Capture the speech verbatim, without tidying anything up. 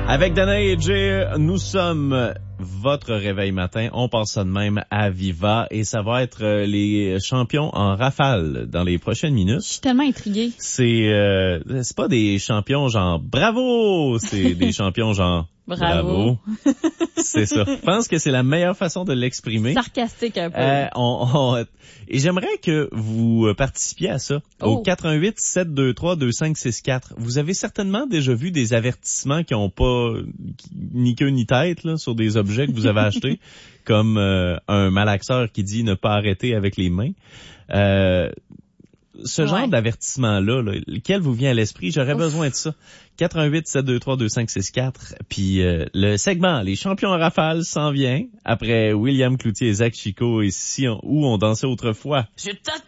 Avec Dana et Jay, nous sommes votre réveil matin. On passe ça de même à Viva et ça va être les champions en rafale dans les prochaines minutes. Je suis tellement intriguée. C'est euh, c'est pas des champions genre bravo, c'est des champions genre bravo. bravo. C'est ça. Je pense que c'est la meilleure façon de l'exprimer. Sarcastique un peu. Euh, on, on, et j'aimerais que vous participiez à ça. Oh. Au quatre un huit, sept deux trois, deux cinq six quatre. Vous avez certainement déjà vu des avertissements qui ont pas ni queue ni tête là, sur des objets que vous avez achetés, comme euh, un malaxeur qui dit ne pas arrêter avec les mains. Euh, ce ouais. genre d'avertissement-là, là, lequel vous vient à l'esprit, j'aurais Ouf. besoin de ça. quatre un huit, sept deux trois, deux cinq six quatre. Puis euh, le segment Les champions en rafale s'en vient après William Cloutier et Zach Chico et si on, où on dansait autrefois. Je